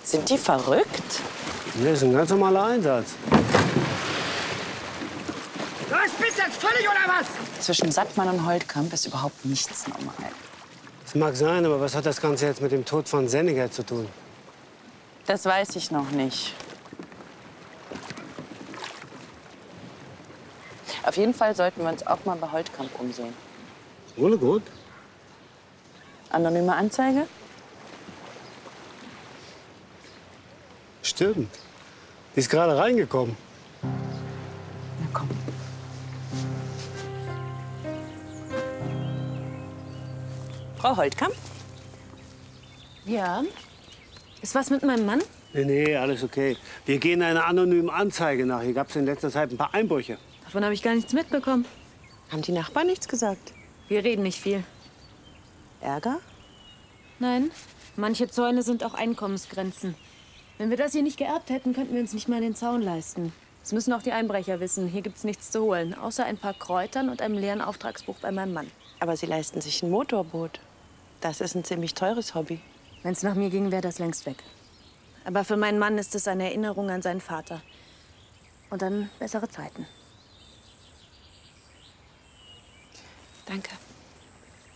Sind die verrückt? Das ist ein ganz normaler Einsatz. Was, bist du jetzt völlig oder was? Zwischen Sattmann und Holtkamp ist überhaupt nichts normal. Das mag sein, aber was hat das Ganze jetzt mit dem Tod von Senninger zu tun? Das weiß ich noch nicht. Auf jeden Fall sollten wir uns auch mal bei Holtkamp umsehen. Ohne gut. Anonyme Anzeige? Stimmt. Die ist gerade reingekommen. Na komm. Frau Holtkamp? Ja. Ist was mit meinem Mann? Nee, alles okay. Wir gehen einer anonymen Anzeige nach. Hier gab es in letzter Zeit ein paar Einbrüche. Davon habe ich gar nichts mitbekommen. Haben die Nachbarn nichts gesagt? Wir reden nicht viel. Ärger? Nein, manche Zäune sind auch Einkommensgrenzen. Wenn wir das hier nicht geerbt hätten, könnten wir uns nicht mal den Zaun leisten. Das müssen auch die Einbrecher wissen. Hier gibt's nichts zu holen, außer ein paar Kräutern und einem leeren Auftragsbuch bei meinem Mann. Aber Sie leisten sich ein Motorboot. Das ist ein ziemlich teures Hobby. Wenn es nach mir ging, wäre das längst weg. Aber für meinen Mann ist es eine Erinnerung an seinen Vater. Und an bessere Zeiten. Danke.